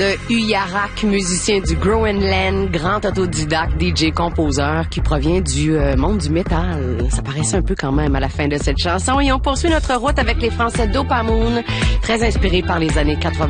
de Uyarak, musicien du Groenland, grand autodidacte, DJ, composeur, qui provient du monde du métal. Ça paraissait un peu quand même à la fin de cette chanson. Et on poursuit notre route avec les Français d'Opamoon, très inspirés par les années 80.